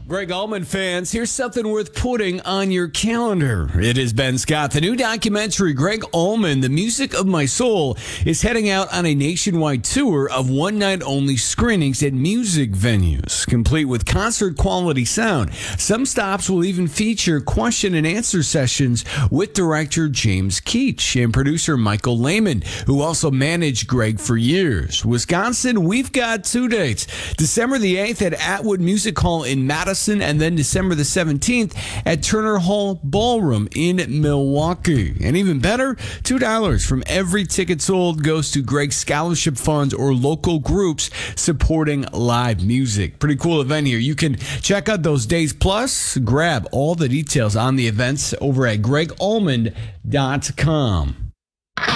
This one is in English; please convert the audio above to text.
Greg Allman fans, here's something worth putting on your calendar. It is Ben Scott. The new documentary, Greg Allman, The Music of My Soul, is heading out on a nationwide tour of one-night-only screenings at music venues, complete with concert-quality sound. Some stops will even feature question-and-answer sessions with director James Keach and producer Michael Lehman, who also managed Greg for years. Wisconsin, we've got two dates. December the 8th at Atwood Music Hall in Madison, and then December the 17th at Turner Hall Ballroom in Milwaukee. And even better, $2 from every ticket sold goes to Greg's scholarship funds or local groups supporting live music. Pretty cool event here. You can check out those days, plus grab all the details on the events over at gregallman.com.